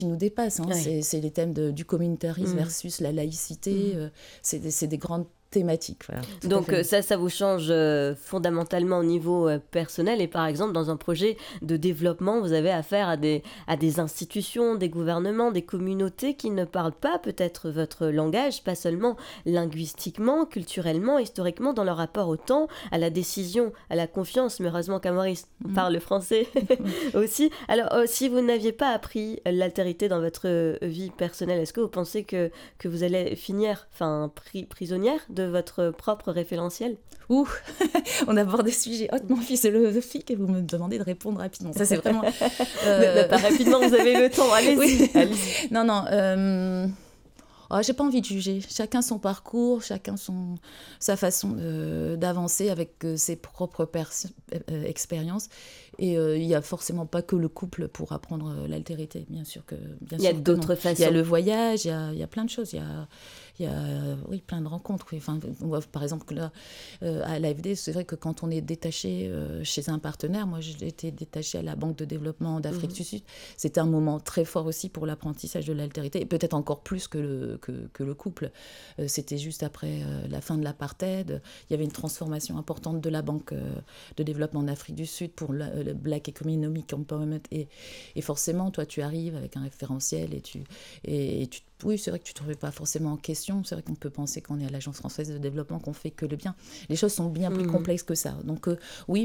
nous dépassent. Hein. Ouais. C'est les thèmes du communautarisme versus la laïcité. C'est des grandes thématiques. Voilà, tout à Donc fait. ça vous change fondamentalement au niveau personnel. Et par exemple, dans un projet de développement, vous avez affaire à des institutions, des gouvernements, des communautés qui ne parlent pas peut-être votre langage, pas seulement linguistiquement, culturellement, historiquement, dans leur rapport au temps, à la décision, à la confiance. Mais heureusement qu'à Maurice, on parle français aussi. Alors, si vous n'aviez pas appris l'altérité dans votre vie personnelle, est-ce que vous pensez que vous allez finir prisonnière de votre propre référentiel? Ouh, on aborde des sujets hautement philosophiques et vous me demandez de répondre rapidement. Ça, c'est vraiment... Pas rapidement, vous avez le temps, allez-y. Oui. Allez-y. Non. J'ai pas envie de juger. Chacun son parcours, chacun sa façon d'avancer avec ses propres expériences. Et il n'y a forcément pas que le couple pour apprendre l'altérité. Bien sûr que Il y a d'autres façons. Il y a le voyage, il y a plein de choses. Il y a plein de rencontres. Oui. Enfin, on voit, par exemple, là, à l'AFD, c'est vrai que quand on est détaché chez un partenaire, moi j'ai été détachée à la Banque de développement d'Afrique du Sud, c'était un moment très fort aussi pour l'apprentissage de l'altérité, et peut-être encore plus que le couple. C'était juste après la fin de l'apartheid. Il y avait une transformation importante de la Banque de développement d'Afrique du Sud pour le Black Economic Empowerment. Et forcément, toi, tu arrives avec un référentiel oui, c'est vrai que tu ne te remets pas forcément en question. C'est vrai qu'on peut penser qu'on est à l'Agence française de développement, qu'on fait que le bien. Les choses sont bien plus complexes que ça. Donc oui,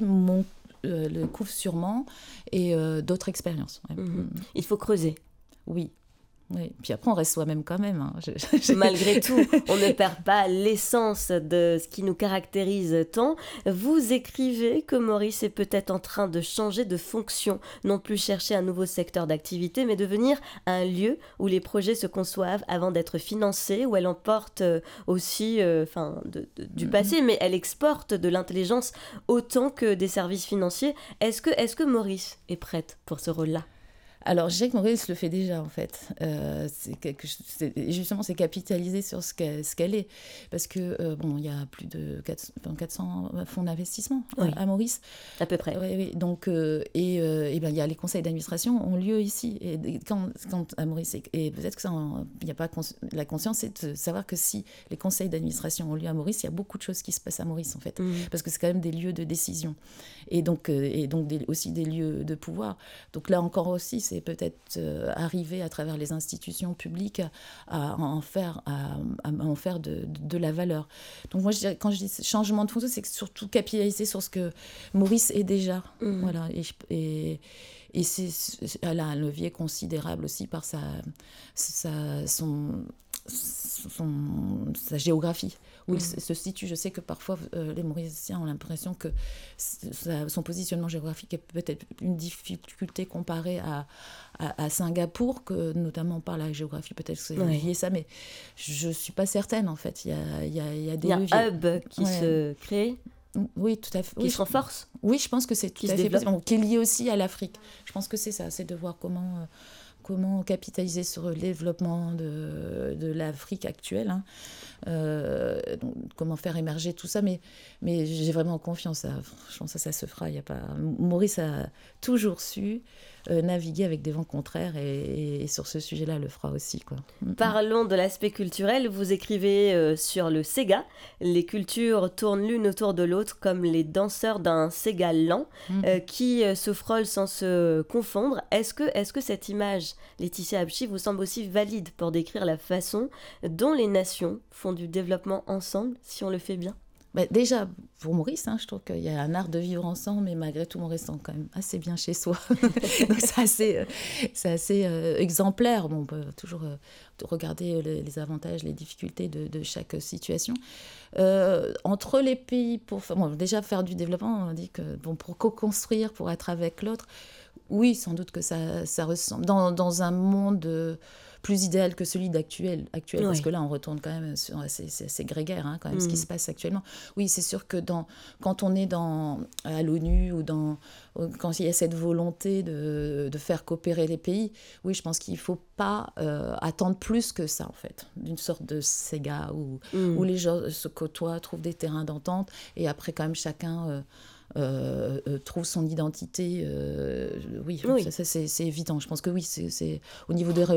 le couple sûrement, et d'autres expériences. Ouais. Il faut creuser. Oui. Oui. Puis après, on reste soi-même quand même. Hein. Malgré tout, on ne perd pas l'essence de ce qui nous caractérise tant. Vous écrivez que Maurice est peut-être en train de changer de fonction, non plus chercher un nouveau secteur d'activité, mais devenir un lieu où les projets se conçoivent avant d'être financés, où elle emporte aussi du passé, mais elle exporte de l'intelligence autant que des services financiers. Est-ce que Maurice est prête pour ce rôle-là ? Alors, je sais que Maurice le fait déjà, en fait. Justement, c'est capitaliser sur ce qu'elle est. Parce que, il y a plus de 400 fonds d'investissement à Maurice. À peu près. Oui. Donc, il y a les conseils d'administration ont lieu ici. Et quand à Maurice, et peut-être que ça, il n'y a pas la conscience, c'est de savoir que si les conseils d'administration ont lieu à Maurice, il y a beaucoup de choses qui se passent à Maurice, en fait. Parce que c'est quand même des lieux de décision. Et donc aussi des lieux de pouvoir. Donc là encore aussi, c'est peut-être arriver à travers les institutions publiques à en faire de la valeur. Donc moi, je dirais, quand je dis changement de fonction, c'est surtout capitaliser sur ce que Maurice est déjà. Voilà. Et elle a un levier considérable aussi par sa géographie, où il se situe. Je sais que parfois, les Mauriciens ont l'impression que son positionnement géographique est peut-être une difficulté comparée à Singapour, que notamment par la géographie, peut-être que c'est lié ça, mais je ne suis pas certaine, en fait. Il y a des leviers. Il y a un hub qui se crée. Oui, tout à fait. Qui se renforce. Oui, je pense que c'est tout à fait possible. Qui est lié aussi à l'Afrique. Je pense que c'est ça, c'est de voir comment capitaliser sur le développement de l'Afrique actuelle, hein. Donc, comment faire émerger tout ça, mais j'ai vraiment confiance. Je pense que ça se fera. Maurice a toujours su naviguer avec des vents contraires, et sur ce sujet-là, le fera aussi, quoi. Parlons de l'aspect culturel. Vous écrivez sur le Sega. Les cultures tournent l'une autour de l'autre comme les danseurs d'un Sega lent qui se frôlent sans se confondre. Est-ce que cette image, Laetitia Habchi, vous semble aussi valide pour décrire la façon dont les nations font du développement ensemble, si on le fait bien ? Déjà, pour Maurice, je trouve qu'il y a un art de vivre ensemble, mais malgré tout, on reste quand même assez bien chez soi. Donc, c'est assez exemplaire. Bon, on peut toujours regarder les avantages, les difficultés de chaque situation. Entre les pays, déjà faire du développement, on dit que pour co-construire, pour être avec l'autre, oui, sans doute que ça ressemble. Dans un monde plus idéal que celui actuel, parce que là, on retourne quand même sur c'est grégaire, quand même, ce qui se passe actuellement. Oui, c'est sûr que quand on est à l'ONU ou quand il y a cette volonté de faire coopérer les pays, oui, je pense qu'il ne faut pas attendre plus que ça, en fait, d'une sorte de Sega où les gens se côtoient, trouvent des terrains d'entente, et après, quand même, chacun trouve son identité. Oui, Oui. ça, c'est évident. Je pense que oui, c'est au niveau des